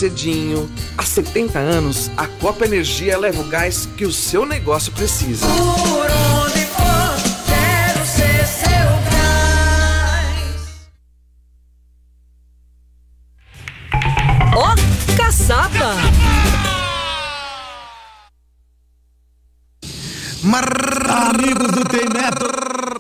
cedinho. Há 70 anos, a Copa Energia leva o gás que o seu negócio precisa. Por onde for, quero ser seu gás. Ó, caçapa! Amigos do Tem Método.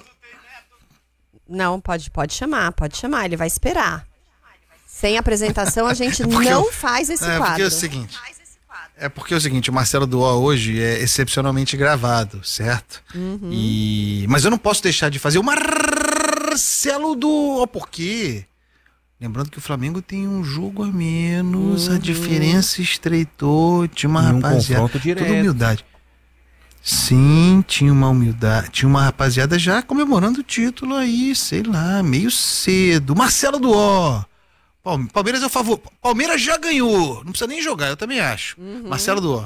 Não, pode chamar, ele vai esperar. Sem apresentação a gente não faz esse quadro. Porque é o seguinte, o Marcelo Duó hoje é excepcionalmente gravado, certo? Mas eu não posso deixar de fazer o Marcelo Duó, porque lembrando que o Flamengo tem um jogo a menos, a diferença estreitou, tinha uma rapaziada, toda humildade. Sim, tinha uma rapaziada já comemorando o título aí, sei lá, meio cedo. Marcelo Duó. Palmeiras é o favor. Palmeiras já ganhou, não precisa nem jogar, eu também acho. Marcelo Duó.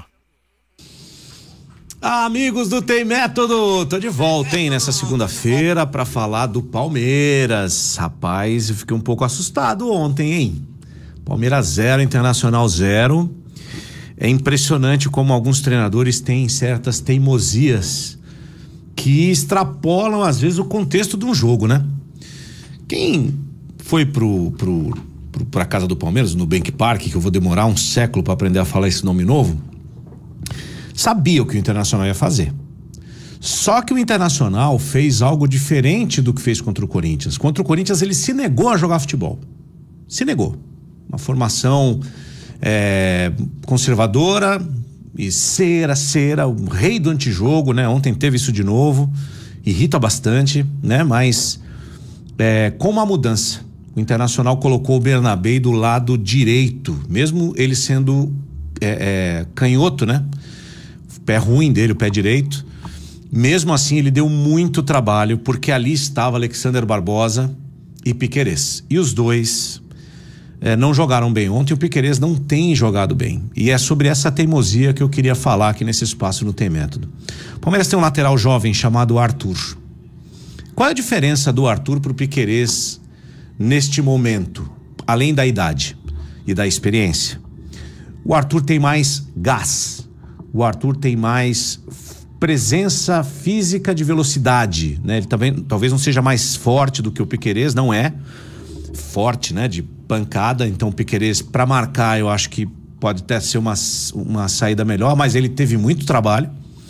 Amigos do Tem Método, tô de volta, hein, nessa segunda-feira pra falar do Palmeiras. Rapaz, eu fiquei um pouco assustado ontem, hein? Palmeiras 0, Internacional 0. É impressionante como alguns treinadores têm certas teimosias que extrapolam, às vezes, o contexto de um jogo, né? Quem foi pra casa do Palmeiras, no Nubank Park, que eu vou demorar um século para aprender a falar esse nome novo, sabia o que o Internacional ia fazer. Só que o Internacional fez algo diferente do que fez contra o Corinthians. Contra o Corinthians, ele se negou a jogar futebol. Se negou. Uma formação conservadora e cera, o rei do antijogo, né? Ontem teve isso de novo, irrita bastante, né? Mas com uma mudança, o Internacional colocou o Bernabéu do lado direito, mesmo ele sendo canhoto, né? O pé ruim dele, o pé direito. Mesmo assim, ele deu muito trabalho, porque ali estava Alexander Barbosa e Piquerez. E os dois não jogaram bem ontem. O Piquerez não tem jogado bem. E é sobre essa teimosia que eu queria falar aqui nesse espaço no Tem Método. O Palmeiras tem um lateral jovem chamado Arthur. Qual é a diferença do Arthur pro Piquerez neste momento, além da idade e da experiência? O Arthur tem mais gás. O Arthur tem mais presença física de velocidade, né? Ele também talvez não seja mais forte do que o Piquerez, não é forte, né? De pancada. Então o Piquerez, para marcar, eu acho que pode até ser uma saída melhor, mas ele teve muito trabalho.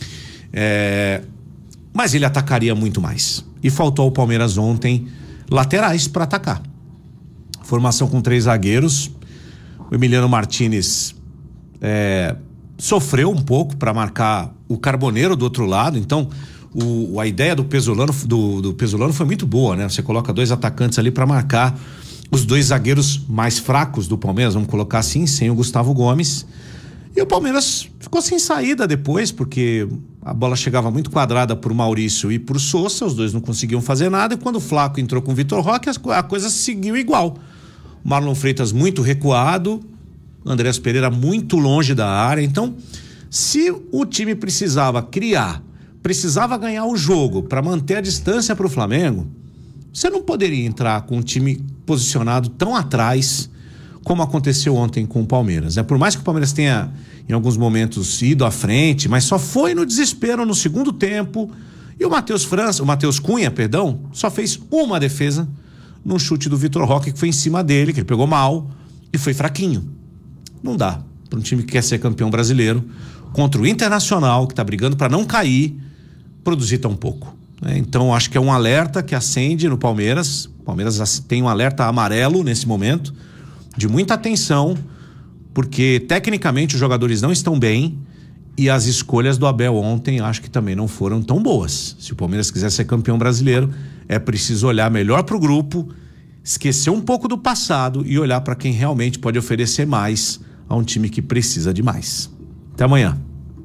Mas ele atacaria muito mais. E faltou ao Palmeiras ontem laterais para atacar. Formação com 3 zagueiros. O Emiliano Martínez sofreu um pouco para marcar o Carboneiro do outro lado. Então a ideia do Pesolano foi muito boa, né? Você coloca 2 atacantes ali para marcar os 2 zagueiros mais fracos do Palmeiras, vamos colocar assim, sem o Gustavo Gomes. E o Palmeiras ficou sem saída depois, porque a bola chegava muito quadrada por Maurício e por Sousa, os dois não conseguiam fazer nada, e quando o Flaco entrou com o Vitor Roque, a coisa seguiu igual. O Marlon Freitas muito recuado, Andrés Pereira muito longe da área. Então, se o time precisava criar, precisava ganhar o jogo para manter a distância para o Flamengo, você não poderia entrar com um time posicionado tão atrás como aconteceu ontem com o Palmeiras, né? Por mais que o Palmeiras tenha em alguns momentos ido à frente, mas só foi no desespero no segundo tempo. E o Matheus Cunha, só fez uma defesa num chute do Vitor Roque, que foi em cima dele, que ele pegou mal e foi fraquinho. Não dá para um time que quer ser campeão brasileiro contra o Internacional, que está brigando para não cair, produzir tão pouco. Então acho que é um alerta que acende no Palmeiras. O Palmeiras tem um alerta amarelo nesse momento, de muita atenção, porque tecnicamente os jogadores não estão bem e as escolhas do Abel ontem acho que também não foram tão boas. Se o Palmeiras quiser ser campeão brasileiro, é preciso olhar melhor para o grupo, esquecer um pouco do passado e olhar para quem realmente pode oferecer mais a um time que precisa de mais. Até amanhã.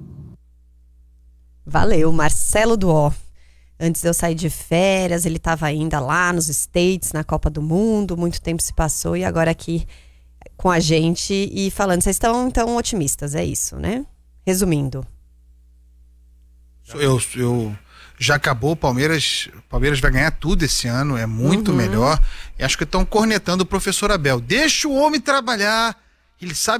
Valeu, Marcelo Duó. Antes de eu sair de férias, ele estava ainda lá nos States, na Copa do Mundo, muito tempo se passou e agora aqui com a gente e falando. Vocês estão então otimistas, é isso, né? Resumindo. Eu já acabou, o Palmeiras vai ganhar tudo esse ano, é muito melhor. E acho que estão cornetando o professor Abel. Deixa o homem trabalhar, ele sabe